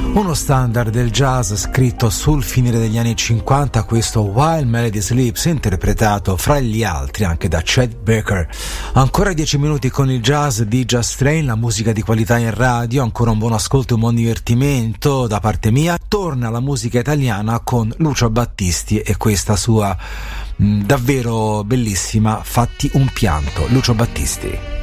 Uno standard del jazz scritto sul finire degli anni 50, questo While Melody Sleeps, interpretato fra gli altri anche da Chet Baker. Ancora 10 minuti con il jazz di Just Train, la musica di qualità in radio, ancora un buon ascolto e un buon divertimento da parte mia. Torna la musica italiana con Lucio Battisti e questa sua davvero bellissima Fatti un pianto. Lucio Battisti.